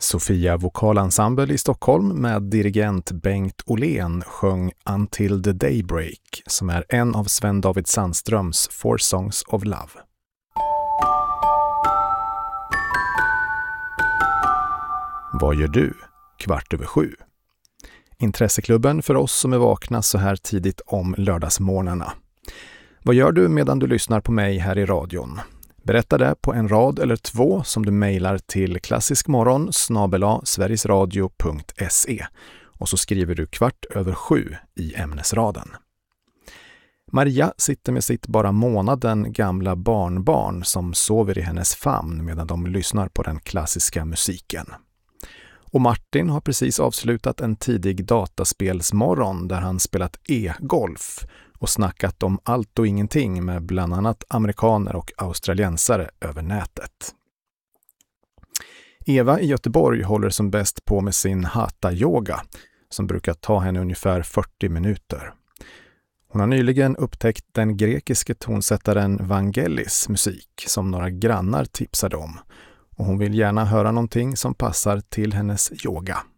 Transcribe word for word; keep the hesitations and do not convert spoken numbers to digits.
Sofia vokalensemble i Stockholm med dirigent Bengt Åhlén sjöng Until the Daybreak, som är en av Sven David Sandströms Four Songs of Love. Vad gör du? Kvart över sju. Intresseklubben för oss som är vakna så här tidigt om lördagsmorgnarna. Vad gör du medan du lyssnar på mig här i radion? Berätta det på en rad eller två som du mejlar till klassiskmorgon snabel-a sverigesradio punkt se och så skriver du kvart över sju i ämnesraden. Maria sitter med sitt bara månaden gamla barnbarn som sover i hennes famn medan de lyssnar på den klassiska musiken. Och Martin har precis avslutat en tidig dataspelsmorgon där han spelat e-golf och snackat om allt och ingenting med bland annat amerikaner och australiensare över nätet. Eva i Göteborg håller som bäst på med sin hatha-yoga som brukar ta henne ungefär fyrtio minuter. Hon har nyligen upptäckt den grekiske tonsättaren Vangelis musik som några grannar tipsade om och hon vill gärna höra någonting som passar till hennes yoga.